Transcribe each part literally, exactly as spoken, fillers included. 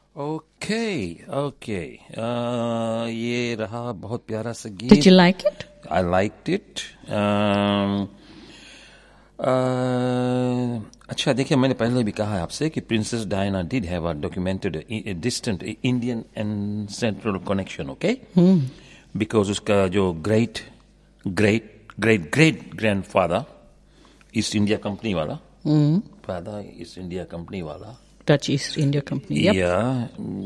Okay, okay. Uh, ये रहा बहुत प्यारा सा गीत. Did you like it? I liked it. Um, uh, अच्छा देखिए, मैंने पहले भी कहा है आपसे कि princess Diana did have a documented a, a distant Indian and central connection, okay? Hmm. Because उसका जो great great great great grandfather East India Company वाला, Hmm. father East India Company वाला. Dutch East India Company. Yep. Yeah,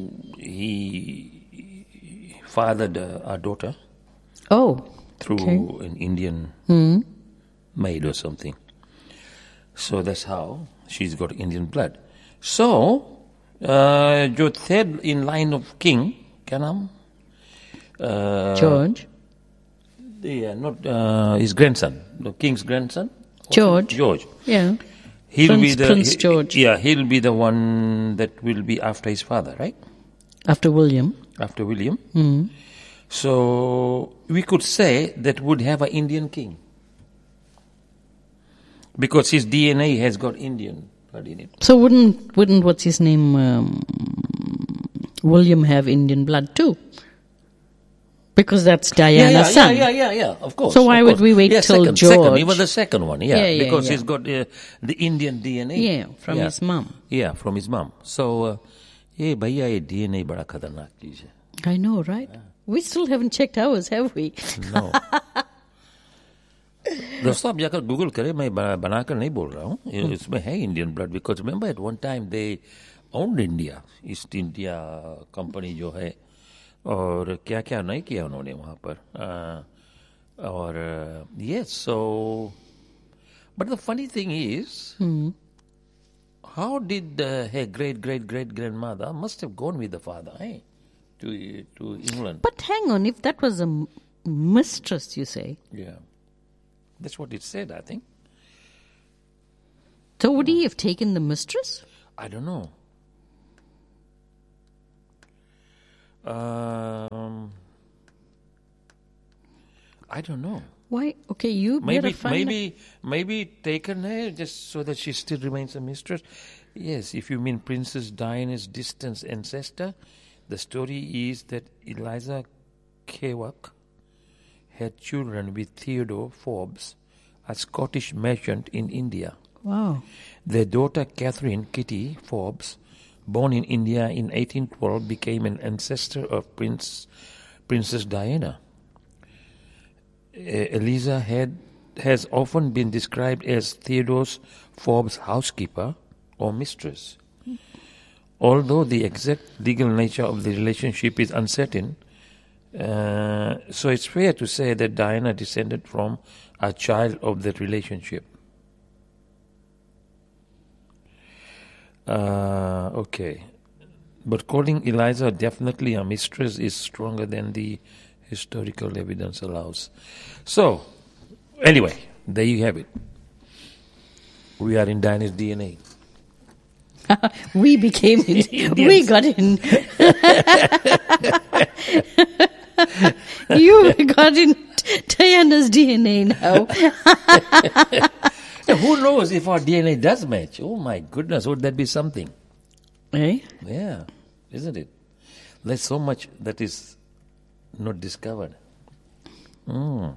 he fathered a, a daughter. Oh. Through okay. an Indian Hmm. maid or something. So that's how she's got Indian blood. So, uh, जो third in line of king, क्या नाम? Uh, George. Yeah, not uh, his grandson, the king's grandson. George. George. Yeah. He'll Prince, be the Prince he, George. Yeah, he'll be the one that will be after his father, right? After William. After William. Hmm. So we could say that would have an Indian king. Because his D N A has got Indian blood in it. So wouldn't wouldn't what's his name um, William have Indian blood too? Because that's Diana's yeah, yeah, son. Yeah, yeah, yeah, yeah, of course. So why of would course. we wait yeah, till second, George? Second, even the second one, yeah. Yeah, yeah, because yeah. he's got uh, the Indian D N A. Yeah, from yeah. his mom. Yeah, from his mom. So, uh, ये भैया ये D N A बड़ा खतरनाक चीज है. I know, right? Yeah. We still haven't checked ours, have we? No. दोस्तों आप जाकर गूगल करें, मैं बनाकर नहीं बोल रहा हूँ. इसमें है Indian blood. Because remember at one time they owned India, east India company जो है, और क्या क्या नहीं किया उन्होंने वहाँ पर. uh, और yes so but the funny thing is how did uh, her great great great grandmother must have gone with the father, eh, to to England. But hang on, if that was a m- mistress, you say? Yeah, that's what it said, I think. So would he have taken the mistress? I don't know. Um, I don't know. Why? Okay, you maybe find maybe maybe taken her just so that she still remains a mistress. Yes, if you mean Princess Diana's distant ancestor, the story is that Eliza Kewak had children with Theodore Forbes, a Scottish merchant in India. Wow. Their daughter Catherine Kitty Forbes, born in India in eighteen twelve, became an ancestor of Prince Princess Diana. Uh, Eliza had has often been described as Theodore Forbes' housekeeper or mistress. Although the exact legal nature of the relationship is uncertain, uh, so it's fair to say that Diana descended from a child of that relationship. Uh, okay. But calling Eliza definitely a mistress is stronger than the historical evidence allows. So, anyway, there you have it. We are in Diana's D N A. We became it. We got in. You got in Diana's D N A now. Who knows if our D N A does match? Oh my goodness, would that be something? Eh? Yeah, isn't it? There's so much that is not discovered. Mm.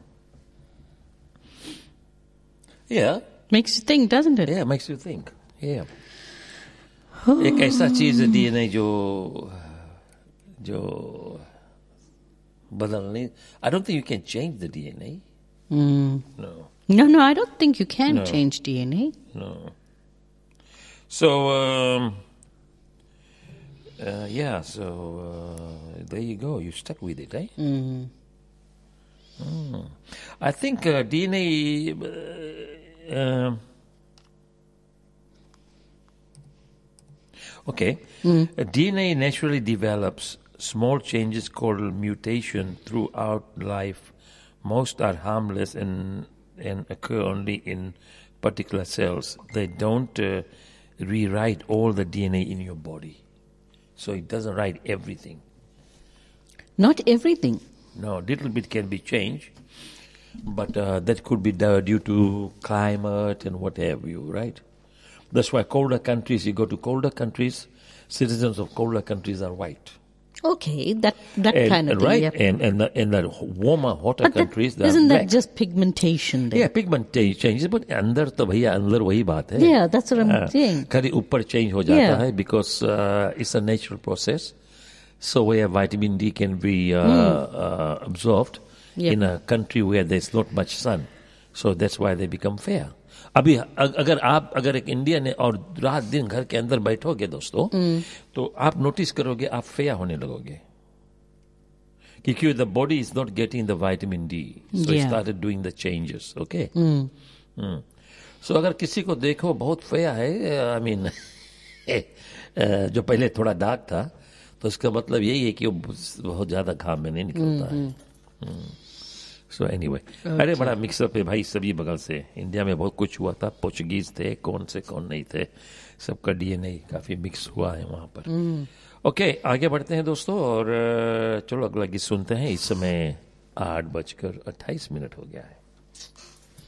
Yeah. Makes you think, doesn't it? Yeah, makes you think. Yeah. एक ऐसा चीज है DNA जो जो बदलने. I don't think you can change the D N A. Mm. No. No, no, I don't think you can No. change D N A. No. So, um, uh, yeah, so uh, there you go. You stuck with it, eh? Mm. Mm. I think uh, D N A... Uh, um, okay. Mm. Uh, D N A naturally develops small changes called mutation throughout life. Most are harmless and, and occur only in particular cells. They don't uh, rewrite all the D N A in your body. So it doesn't write everything. Not everything. No, a little bit can be changed, but uh, that could be due to climate and what have you, right? That's why colder countries, you go to colder countries, citizens of colder countries are white. Okay, that that And, kind of and thing. right, Yeah. and and the, in the warmer, hotter But that, countries, they're isn't black. that just pigmentation then? Yeah, pigment changes, but अंदर तो भैया अंदर वही बात है. Yeah, that's what I'm हाँ, saying. खाली ऊपर change हो जाता Yeah. है because uh, it's a natural process. So where vitamin D can be uh, uh, absorbed Yep. in a country where there's not much sun. So that's why they become fair. अभी अ- अगर आप अगर एक Indian है और रात दिन घर के अंदर बैठोगे दोस्तों, तो आप नोटिस करोगे आप फेयर होने लगोगे. क्योंकि the body is not getting the vitamin D. So it Yeah. started doing the changes. Okay. Hmm. So अगर किसी को देखो बहुत फेयर है, आई मीन जो पहले थोड़ा डार्क था, तो इसका मतलब यही है कि वो बहुत ज्यादा घाम में नहीं निकलता है. सो एनीवे, अरे बड़ा मिक्सअप है भाई सभी बगल से. इंडिया में बहुत कुछ हुआ था, पोर्चुगीज थे, कौन से कौन नहीं थे, सबका डीएनए काफी मिक्स हुआ है वहां पर. ओके, आगे बढ़ते हैं दोस्तों, और अ, चलो अगला गीत सुनते हैं. इस समय आठ बजकर अट्ठाईस मिनट हो गया है.